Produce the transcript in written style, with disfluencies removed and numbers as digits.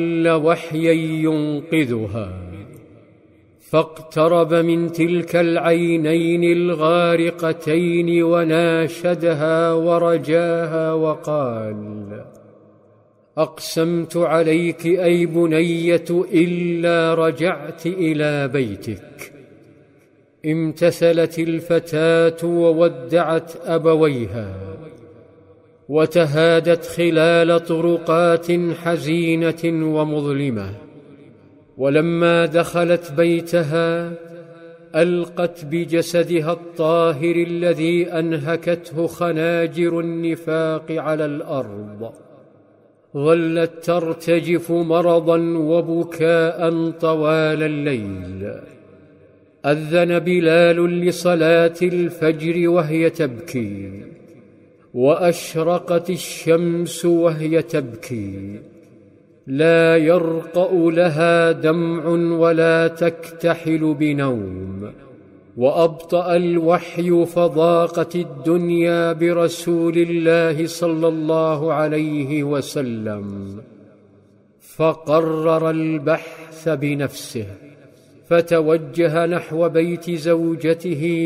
وحيا ينقذها، فاقترب من تلك العينين الغارقتين وناشدها ورجاها وقال: أقسمت عليك أي بنية إلا رجعت إلى بيتك. امتثلت الفتاة وودعت أبويها، وتهادت خلال طرقات حزينة ومظلمة. ولما دخلت بيتها ألقت بجسدها الطاهر الذي أنهكته خناجر النفاق على الأرض. ظلت ترتجف مرضا وبكاء طوال الليل. أذن بلال لصلاة الفجر وهي تبكي، وأشرقت الشمس وهي تبكي، لا يرقأ لها دمع ولا تكتحل بنوم. وأبطأ الوحي فضاقت الدنيا برسول الله صلى الله عليه وسلم، فقرر البحث بنفسه، فتوجه نحو بيت زوجته